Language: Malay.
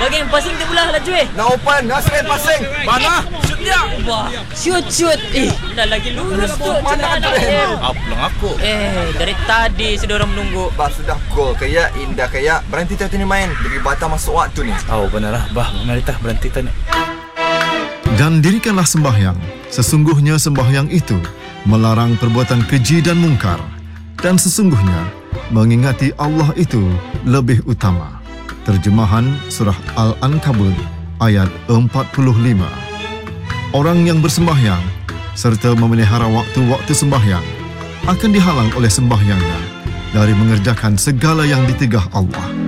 Bagi pasing ke pula laju Nak open, nak sering pasing. Mana? Shoot dia. Wah, shoot. Dah lagi lurus tu. Mana Celah ada? Apa aku? dari tadi sudah orang menunggu. Bah, sudah gol kayak indah kayak. Berhenti tadi ni main. Beri batal masuk waktu ni. Oh benar lah. Bah, mari tah berhenti tadi. Dan dirikanlah sembahyang. Sesungguhnya sembahyang itu melarang perbuatan keji dan mungkar. Dan sesungguhnya mengingati Allah itu lebih utama. Terjemahan Surah Al-Ankabut ayat 45. Orang yang bersembahyang serta memelihara waktu-waktu sembahyang akan dihalang oleh sembahyangnya dari mengerjakan segala yang ditegah Allah.